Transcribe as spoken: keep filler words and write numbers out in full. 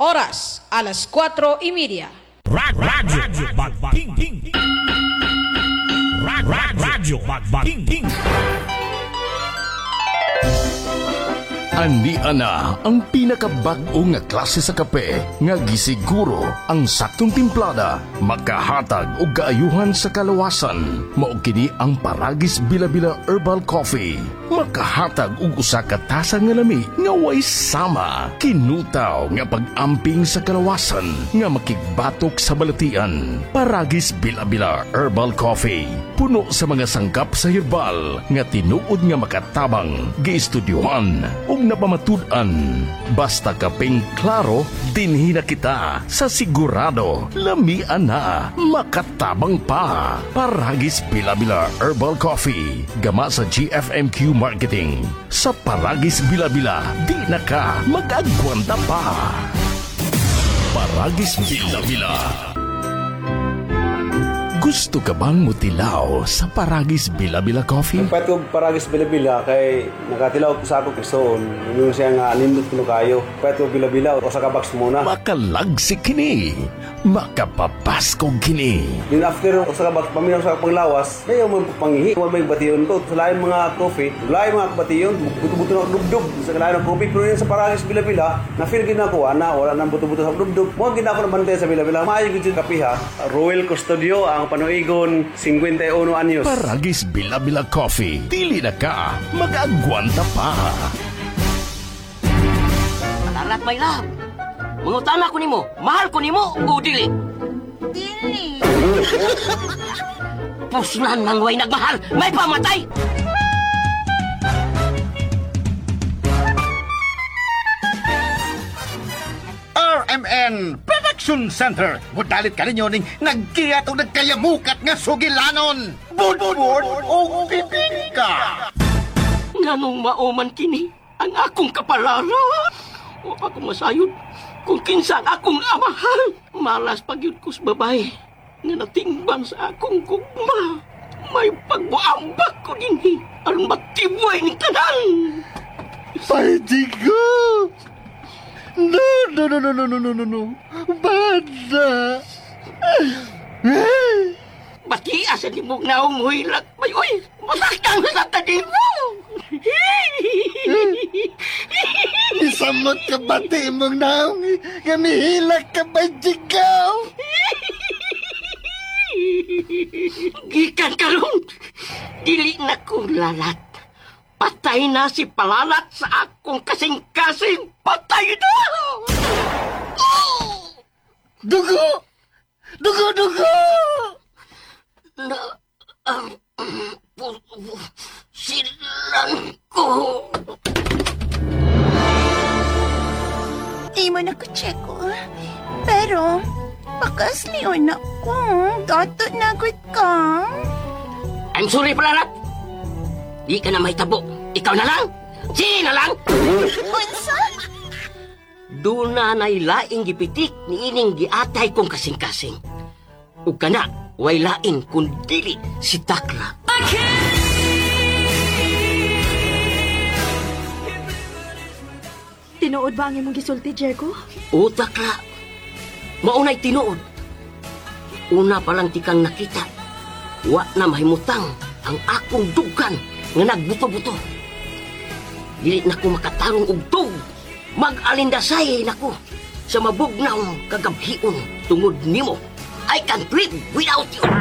Oras, alas cuatro y media. Rad Radyo Bagbaking. Rad Radyo Bagbaking. Ani ana ang pinakabag-o nga klase sa kape nga gisiguro ang saktong timplada makahatag og kaayuhan sa kalawasan. Mao kini ang Paragis Bila-Bila Herbal Coffee. Makahatag og usa ka tasa nga lami nga way sama. Kinutaw nga pag-amping sa kalawasan nga makigbatok sa balatian. Paragis Bila-Bila Herbal Coffee. Puno sa mga sangkap sa herbal nga tinuod nga makatabang, giistudyohan ug napamatud-an. Basta kapeng klaro, dinhi na kita sa sigurado. Lamian na, makatabang pa. Paragis Bila-Bila Herbal Coffee. Gama sa G F M Q Marketing. Sa Paragis Bila-Bila, di na ka mag-agwanta pa. Paragis Bila-Bila. Gusto ka bang mutilaw sa Paragis Bila-Bila Coffee? Nagpahit ko Paragis Bila-Bila kay nakatilaw ko sa ako person. Yung siya nga nindot ko kayo. Nagpahit ko Bila-Bila o sa kabaks muna. Makalagsik kini, makapapasko kini. Then after o sa kabaks, paminaw sa panglawas, kaya mo pangihi. Kung may batiyon ko, sa lain mga coffee, lain mga batiyon, buto-buto na dubdub. Sa lain ng coffee, pero yun sa Paragis Bila-Bila, na-feel ginagawa na, wala nang buto-buto sa dubdub. Mga ginagawa na bantay sa Bila-Bila, maayo yung kapiha. Royal Custodio, ang Panoigon, fifty-one anyos. Paragis Bila-Bila Coffee. Dili na ka, mag-agwanta pa. Alarat, my love. Mangutana ko nimo, mahal ko nimo o dili? Dili. Puslan man way nagmahal, may pamatay. R M N Production Center. Mudalit ka ninyo ning nagkiyat o nagkayamukat nga sugilanon. Budbud o pipingka. Nganong mauman kini ang akong kapalaran. O akong masayod kung kinsa ang akong amahan. Malas pagyud ko sa babae nga natingban sa akong gugma. May pagbuambak ko dinhi aron matibay ni tanan. Pwede ko. No, no, no, no, no, no, no, no, no. Bada. Batia sa limog na umuhilat. May oy, masakang sa tadim mo. Isamot ka bati mong naong. Gamihilak ka ba, jigaw? Gikan karon, dili na ko lalat. Patay na si Palalat sa akong kasing-kasing. Patay na! Oh! Dugo! Dugo, dugo! Na, um, um, silan ko. Imo na ko check ko. Pero, bakas liyon ako. Gato na good ka. I'm sorry, Palalat. Di ka na may tabo. Ikaw na lang. Sige na lang. Unsa? Doon na nailaing gipitik ni ining giatay kong kasing-kasing. Ug kana, way lain kung dili si Takla. Tinuod ba ang imong gisulti, Jericho? O Takla, maunay tinuod. Una pa lang tikang nakita, wa na mahimutang ang akong dugan nga nagbuto-buto. Dili na ko makatarong og tug. Mag-alindasay na ko sa mabugnaw kagabhion tungod nimo. I can't live without you.